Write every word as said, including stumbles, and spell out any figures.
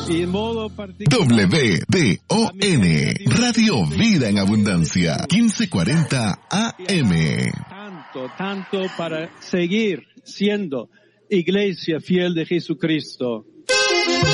Y de modo particular, W D O N, Radio Vida en Abundancia, quince cuarenta A M. tanto, tanto para seguir siendo iglesia fiel de Jesucristo.